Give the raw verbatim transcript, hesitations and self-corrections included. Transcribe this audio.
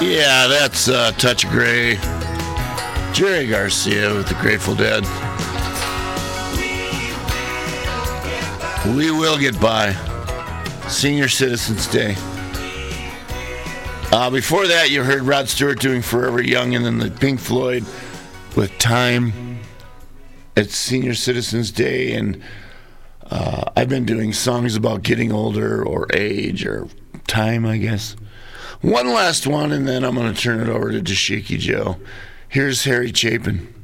Yeah, that's uh, Touch of Grey. Jerry Garcia with the Grateful Dead. We will get by. Senior Citizens Day. Uh, before that, you heard Rod Stewart doing Forever Young, and then the Pink Floyd with Time. It's Senior Citizens Day, and uh, I've been doing songs about getting older or age or time, I guess. One last one, and then I'm going to turn it over to Dashiki Joe. Here's Harry Chapin.